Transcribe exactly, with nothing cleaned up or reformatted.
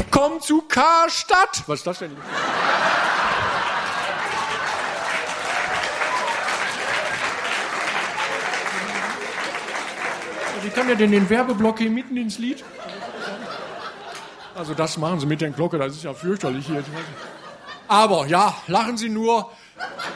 Komm zu Karstadt. Was ist das denn? Wie kann der denn den Werbeblock hier mitten ins Lied? Also das machen sie mit der Glocke, das ist ja fürchterlich hier. Aber ja, lachen Sie nur.